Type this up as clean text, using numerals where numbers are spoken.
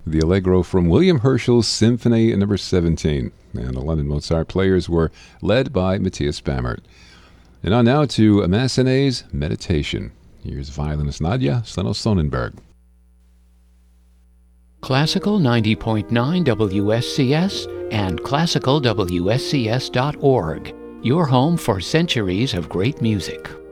the Allegro from William Herschel's Symphony Number 17. And the London Mozart players were led by Matthias Bammert. And on now to Massenet's Meditation. Here's violinist Nadia Sleno-Sonnenberg. Classical 90.9 WSCS and classicalwscs.org. Your home for centuries of great music.